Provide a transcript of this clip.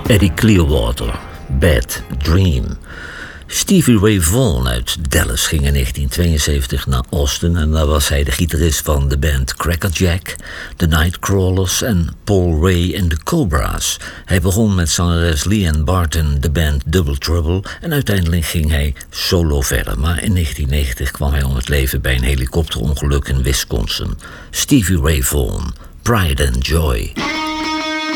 Eddie Clearwater, Bad Dream. Stevie Ray Vaughan uit Dallas ging in 1972 naar Austin en daar was hij de gitarist van de band Crackerjack, The Nightcrawlers en Paul Ray en de Cobra's. Hij begon met zangeres Leanne Barton de band Double Trouble en uiteindelijk ging hij solo verder. Maar in 1990 kwam hij om het leven bij een helikopterongeluk in Wisconsin. Stevie Ray Vaughan, Pride and Joy.